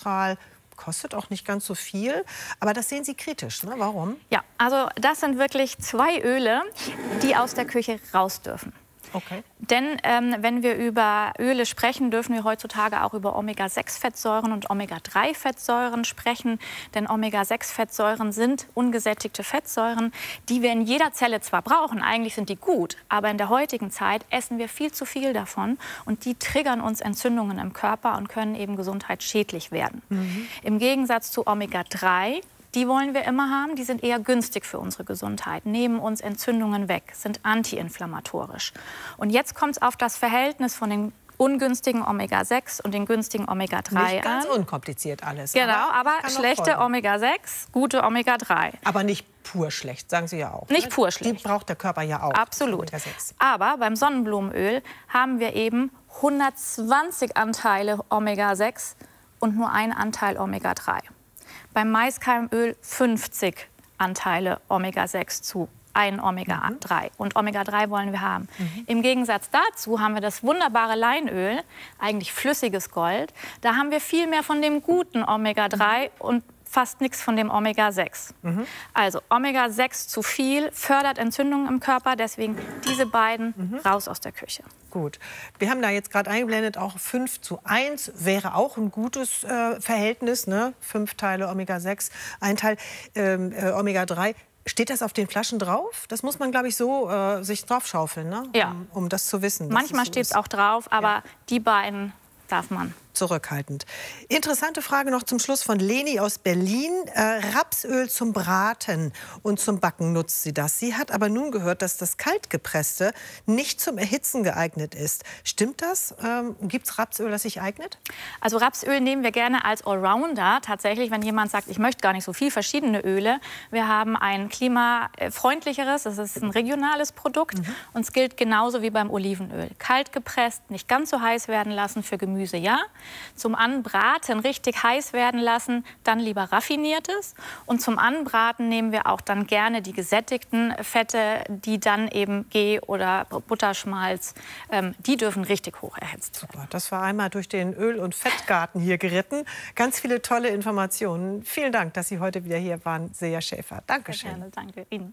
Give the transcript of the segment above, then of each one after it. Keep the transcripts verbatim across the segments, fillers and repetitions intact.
klimaneutral, kostet auch nicht ganz so viel. Aber das sehen Sie kritisch, ne? Warum? Ja, also das sind wirklich zwei Öle, die aus der Küche raus dürfen. Okay. Denn ähm, wenn wir über Öle sprechen, dürfen wir heutzutage auch über Omega sechs Fettsäuren und Omega drei Fettsäuren sprechen. Denn Omega sechs Fettsäuren sind ungesättigte Fettsäuren, die wir in jeder Zelle zwar brauchen, eigentlich sind die gut, aber in der heutigen Zeit essen wir viel zu viel davon und die triggern uns Entzündungen im Körper und können eben gesundheitsschädlich werden. Mhm. Im Gegensatz zu Omega drei, die wollen wir immer haben, die sind eher günstig für unsere Gesundheit, nehmen uns Entzündungen weg, sind antiinflammatorisch. Und jetzt kommt es auf das Verhältnis von den ungünstigen Omega sechs und den günstigen Omega drei Nicht ganz an. unkompliziert alles. Genau, aber, aber schlechte Omega sechs, gute Omega drei. Aber nicht pur schlecht, sagen Sie ja auch. Nicht ne? pur schlecht. Die braucht der Körper ja auch. Absolut. Omega sechs. Aber beim Sonnenblumenöl haben wir eben hundertzwanzig Anteile Omega sechs und nur ein Anteil Omega drei. Beim Maiskeimöl fünfzig Anteile Omega sechs zu ein Omega drei. Mhm. Und Omega drei wollen wir haben. Mhm. Im Gegensatz dazu haben wir das wunderbare Leinöl, eigentlich flüssiges Gold. Da haben wir viel mehr von dem guten Omega drei mhm. und fast nichts von dem Omega sechs. Mhm. Also Omega sechs zu viel fördert Entzündungen im Körper, deswegen diese beiden mhm. raus aus der Küche. Gut. Wir haben da jetzt gerade eingeblendet, auch fünf zu eins wäre auch ein gutes äh, Verhältnis. Ne? Fünf Teile Omega sechs, ein Teil ähm, äh, Omega drei. Steht das auf den Flaschen drauf? Das muss man, glaube ich, so äh, sich draufschaufeln, ne? Ja. um, um das zu wissen. Manchmal so steht es auch drauf, aber ja. die beiden darf man. Zurückhaltend. Interessante Frage noch zum Schluss von Leni aus Berlin. Äh, Rapsöl zum Braten und zum Backen nutzt sie das. Sie hat aber nun gehört, dass das kaltgepresste nicht zum Erhitzen geeignet ist. Stimmt das? Ähm, Gibt es Rapsöl, das sich eignet? Also Rapsöl nehmen wir gerne als Allrounder. Tatsächlich, wenn jemand sagt, ich möchte gar nicht so viel verschiedene Öle. Wir haben ein klimafreundlicheres, das ist ein regionales Produkt. Mhm. Und es gilt genauso wie beim Olivenöl. Kalt gepresst, nicht ganz so heiß werden lassen für Gemüse, ja. Zum Anbraten richtig heiß werden lassen, dann lieber raffiniertes. Und zum Anbraten nehmen wir auch dann gerne die gesättigten Fette, die dann eben Ghee oder Butterschmalz, ähm, die dürfen richtig hoch erhitzt werden. Super, das war einmal durch den Öl- und Fettgarten hier geritten. Ganz viele tolle Informationen. Vielen Dank, dass Sie heute wieder hier waren, Seja Schäfer. Dankeschön. Sehr gerne, danke Ihnen.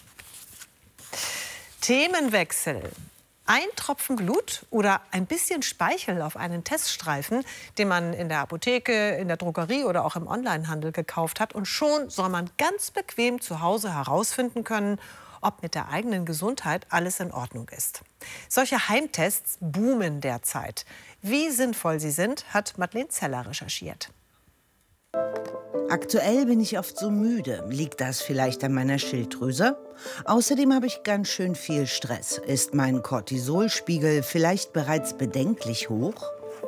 Themenwechsel. Ein Tropfen Blut oder ein bisschen Speichel auf einen Teststreifen, den man in der Apotheke, in der Drogerie oder auch im Onlinehandel gekauft hat. Und schon soll man ganz bequem zu Hause herausfinden können, ob mit der eigenen Gesundheit alles in Ordnung ist. Solche Heimtests boomen derzeit. Wie sinnvoll sie sind, hat Madeleine Zeller recherchiert. Aktuell bin ich oft so müde. Liegt das vielleicht an meiner Schilddrüse? Außerdem habe ich ganz schön viel Stress. Ist mein Cortisolspiegel vielleicht bereits bedenklich hoch?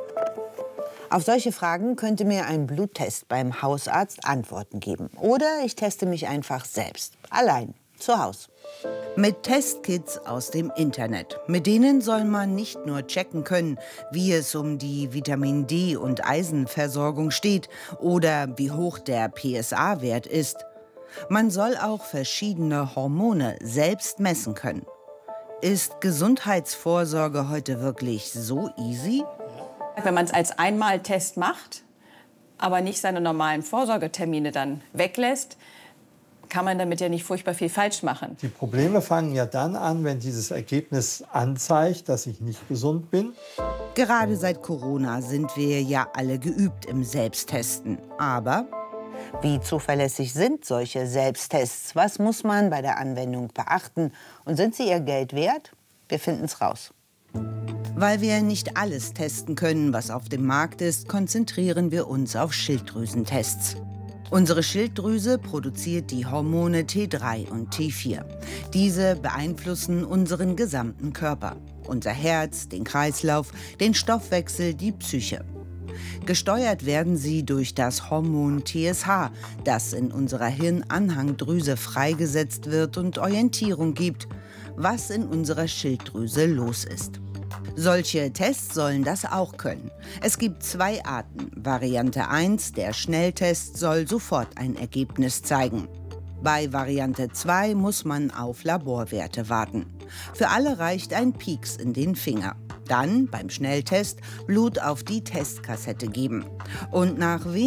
Auf solche Fragen könnte mir ein Bluttest beim Hausarzt Antworten geben. Oder ich teste mich einfach selbst, allein, zu Hause. Mit Testkits aus dem Internet. Mit denen soll man nicht nur checken können, wie es um die Vitamin D- und Eisenversorgung steht oder wie hoch der P S A-Wert ist. Man soll auch verschiedene Hormone selbst messen können. Ist Gesundheitsvorsorge heute wirklich so easy? Wenn man es als Einmaltest macht, aber nicht seine normalen Vorsorgetermine dann weglässt, kann man damit ja nicht furchtbar viel falsch machen. Die Probleme fangen ja dann an, wenn dieses Ergebnis anzeigt, dass ich nicht gesund bin. Gerade seit Corona sind wir ja alle geübt im Selbsttesten. Aber wie zuverlässig sind solche Selbsttests? Was muss man bei der Anwendung beachten? Und sind sie ihr Geld wert? Wir finden es raus. Weil wir nicht alles testen können, was auf dem Markt ist, konzentrieren wir uns auf Schilddrüsentests. Unsere Schilddrüse produziert die Hormone T drei und T vier. Diese beeinflussen unseren gesamten Körper. Unser Herz, den Kreislauf, den Stoffwechsel, die Psyche. Gesteuert werden sie durch das Hormon T S H, das in unserer Hirnanhangdrüse freigesetzt wird und Orientierung gibt, was in unserer Schilddrüse los ist. Solche Tests sollen das auch können. Es gibt zwei Arten. Variante eins, der Schnelltest, soll sofort ein Ergebnis zeigen. Bei Variante zwei muss man auf Laborwerte warten. Für alle reicht ein Pieks in den Finger. Dann beim Schnelltest Blut auf die Testkassette geben. Und nach